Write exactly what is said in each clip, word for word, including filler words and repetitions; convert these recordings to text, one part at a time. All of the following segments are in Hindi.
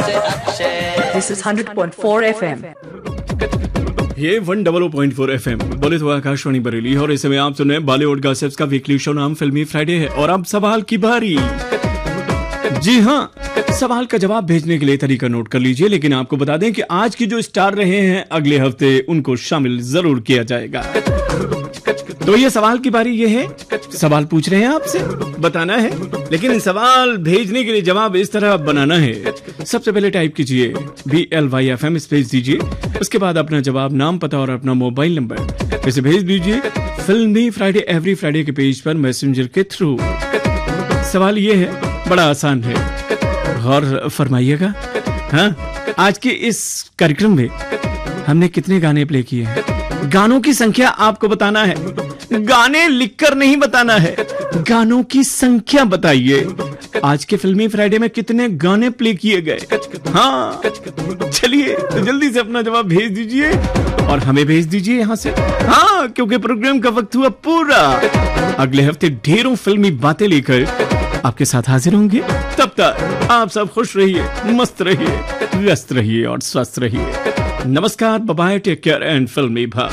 This is one hundred point four F M. ये one double point four F M बोले तो आकाशवाणी बरेली और इस समय आप सुन रहे हैं बॉलीवुड गॉसिप्स का वीकली शो नाम फिल्मी फ्राइडे है और अब सवाल की बारी। जी हाँ, सवाल का जवाब भेजने के लिए तरीका नोट कर लीजिए, लेकिन आपको बता दें कि आज की जो स्टार रहे हैं अगले हफ्ते उनको शामिल जरूर किया जाएगा। तो ये सवाल की बारी ये है, सवाल पूछ रहे हैं आपसे, बताना है, लेकिन सवाल भेजने के लिए जवाब इस तरह बनाना है। सबसे पहले टाइप कीजिए B L Y F M space दीजिए, उसके बाद अपना जवाब, नाम, पता और अपना मोबाइल नंबर इसे भेज दीजिए फिल्मी फ्राइडे एवरी फ्राइडे के पेज पर मैसेंजर के थ्रू। सवाल ये है, बड़ा आसान है, गौर फरमाइएगा। हाँ, आज के इस कार्यक्रम में हमने कितने गाने प्ले किए हैं, गानों की संख्या आपको बताना है, गाने लिखकर नहीं बताना है, गानों की संख्या बताइए। आज के फिल्मी फ्राइडे में कितने गाने प्ले किए गए। हाँ, चलिए तो जल्दी से अपना जवाब भेज दीजिए और हमें भेज दीजिए यहां से। हाँ, क्योंकि प्रोग्राम का वक्त हुआ पूरा। अगले हफ्ते ढेरों फिल्मी बातें लेकर आपके साथ हाजिर होंगे। तब तक आप सब खुश रहिए, मस्त रहिए, व्यस्त रहिए और स्वस्थ रहिए। नमस्कार, बाय, टेक केयर एंड फिल्मी भा।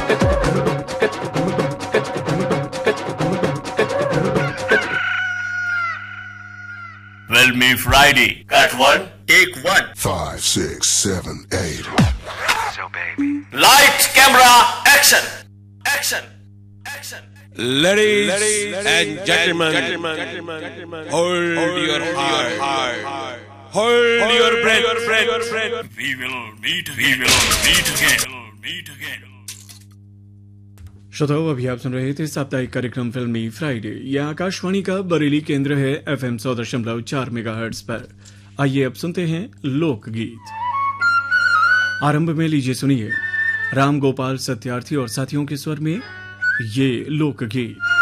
Filmy Friday. Cut one, take one. Five, six, seven, eight. So baby. Lights, camera, action, action, action. Ladies, Ladies and gentlemen, gentlemen, gentlemen, hold, hold your heart, heart. Hold, hold your breath, your breath, your breath. We will meet, we will meet again, meet again. श्रोताओं, अभी आप सुन रहे थे साप्ताहिक कार्यक्रम फिल्मी फ्राइडे। यह आकाशवाणी का बरेली केंद्र है एफ एम सौ दशमलव चार मेगाहर्ट्ज पर। आइए अब सुनते हैं लोकगीत। आरंभ में लीजिए सुनिए राम गोपाल सत्यार्थी और साथियों के स्वर में ये लोकगीत।